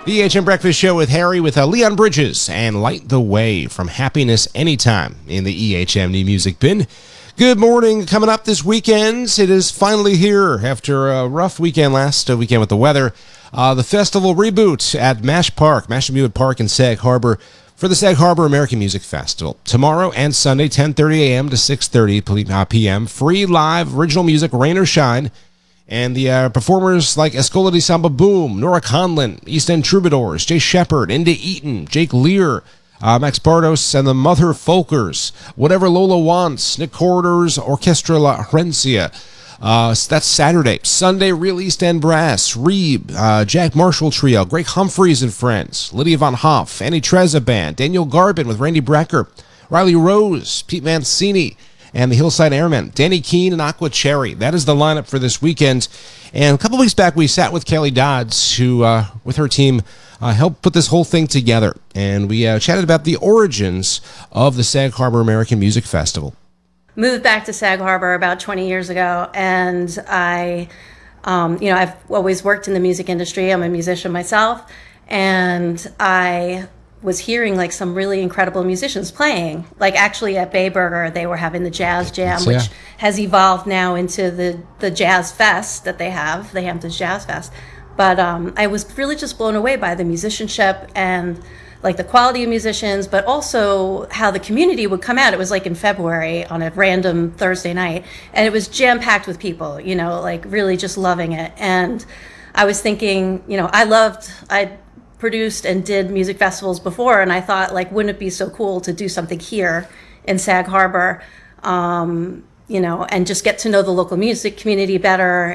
The EHM Breakfast Show with Harry with Leon Bridges and Light the Way from Happiness Anytime in the EHM New Music Bin. Good morning. Coming up this weekend, it is finally here after a rough weekend last weekend with the weather. The festival reboot at Mashpemute Park in Sag Harbor for the Sag Harbor American Music Festival. Tomorrow and Sunday, 10:30 a.m. to 6:30 p.m. Free live original music, rain or shine. And the performers like Escola de Samba Boom, Nora Conlon, East End Troubadours, Jay Shepard, Inda Eaton, Jake Lear, Max Bardos, and the Mother Folkers, Whatever Lola Wants, Nick Corridor's Orchestra La Herencia. That's Saturday. Sunday, Real East End Brass, Reeb, Jack Marshall Trio, Greg Humphreys and Friends, Lydia Von Hoff, Annie Trezza Band, Daniel Garbin with Randy Brecker, Riley Rose, Pete Mancini, and the Hillside Airmen, Danny Keene and Aqua Cherry. That is the lineup for this weekend. And a couple weeks back, we sat with Kelly Dodds, who, with her team, helped put this whole thing together. And we chatted about the origins of the Sag Harbor American Music Festival. Moved back to Sag Harbor about 20 years ago, and I've always worked in the music industry. I'm a musician myself, and I was hearing like some really incredible musicians playing. Like actually at Bayburger, they were having the Jazz Jam, which has evolved now into the Jazz Fest that they have, the Hamptons Jazz Fest. But I was really just blown away by the musicianship and like the quality of musicians, but also how the community would come out. It was like in February on a random Thursday night, and it was jam-packed with people, like really just loving it. And I was thinking, I produced and did music festivals before, and I thought, like, wouldn't it be so cool to do something here in Sag Harbor, and just get to know the local music community better